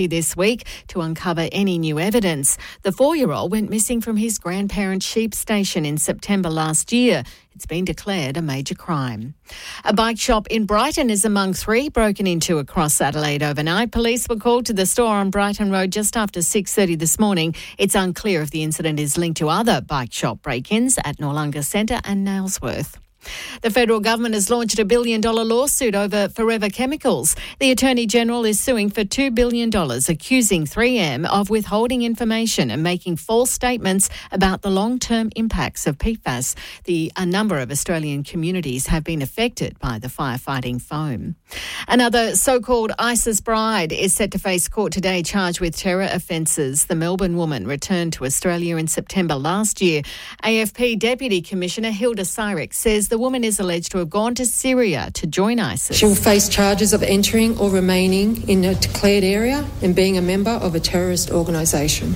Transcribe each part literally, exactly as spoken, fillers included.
this week to uncover any new evidence. The four-year-old went missing from his grandparents' sheep station in September last year. It's been declared a major crime. A bike shop in Brighton is among three broken into across Adelaide overnight. Police were called to the store on Brighton Road just after six thirty this morning. It's unclear if the incident is linked to other bike shop break-ins at Noarlunga Centre and Nailsworth. The federal government has launched a billion dollar lawsuit over Forever Chemicals. The Attorney General is suing for two billion dollars, accusing three M of withholding information and making false statements about the long-term impacts of P FAS. The, a number of Australian communities have been affected by the firefighting foam. Another so-called ISIS bride is set to face court today, charged with terror offences. The Melbourne woman returned to Australia in September last year. A F P Deputy Commissioner Hilda Cyrix says the woman is alleged to have gone to Syria to join ISIS. She will face charges of entering or remaining in a declared area and being a member of a terrorist organisation.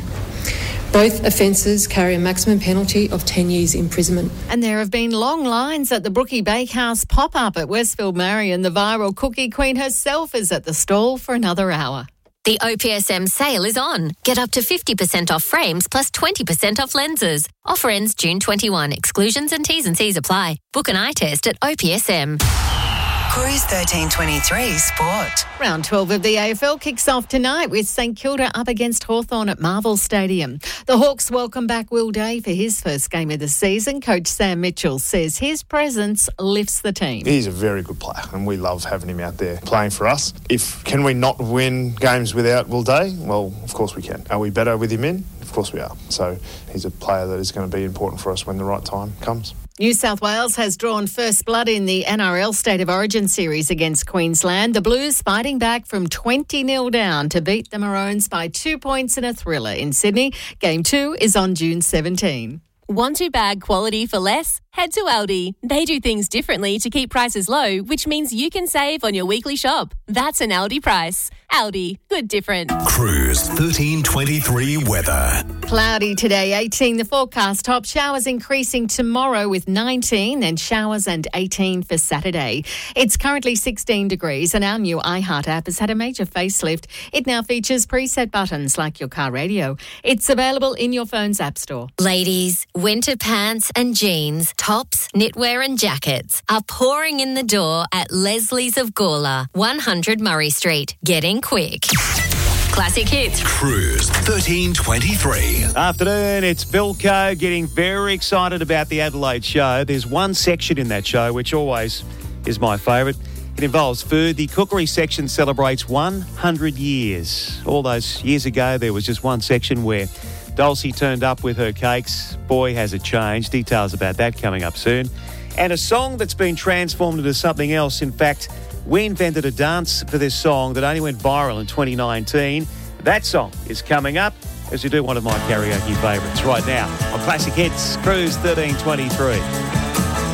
Both offences carry a maximum penalty of ten years imprisonment. And there have been long lines at the Brookie Bakehouse pop-up at Westfield Marion. The viral cookie queen herself is at the stall for another hour. The O P S M sale is on. Get up to fifty percent off frames plus twenty percent off lenses. Offer ends June twenty-first. Exclusions and T's and C's apply. Book an eye test at O P S M. Cruise thirteen twenty-three Sport. Round twelve of the A F L kicks off tonight with St Kilda up against Hawthorn at Marvel Stadium. The Hawks welcome back Will Day for his first game of the season. Coach Sam Mitchell says his presence lifts the team. He's a very good player and we love having him out there playing for us. If can we not win games without Will Day? Well, of course we can. Are we better with him in? Of course we are. So he's a player that is going to be important for us when the right time comes. New South Wales has drawn first blood in the N R L State of Origin series against Queensland. The Blues fighting back from twenty nil down to beat the Maroons by two points in a thriller in Sydney. Game two is on June seventeenth. Want to bag quality for less? Head to Aldi. They do things differently to keep prices low, which means you can save on your weekly shop. That's an Aldi price. Aldi, good different. Cruise thirteen twenty-three weather. Cloudy today, eighteen the forecast. Top showers increasing tomorrow with nineteen, and showers and eighteen for Saturday. It's currently sixteen degrees, and our new iHeart app has had a major facelift. It now features preset buttons like your car radio. It's available in your phone's app store. Ladies, winter pants and jeans, tops, knitwear and jackets are pouring in the door at Leslie's of Gawler, one hundred Murray Street. Get in quick. Classic hits. Cruise thirteen twenty-three. Afternoon, it's Bilko getting very excited about the Adelaide show. There's one section in that show which always is my favourite. It involves food. The cookery section celebrates one hundred years. All those years ago, there was just one section where Dulcie turned up with her cakes. Boy, has it changed. Details about that coming up soon. And a song that's been transformed into something else. In fact, we invented a dance for this song that only went viral in twenty nineteen. That song is coming up as we do one of my karaoke favourites right now on Classic Hits, Cruise thirteen twenty-three.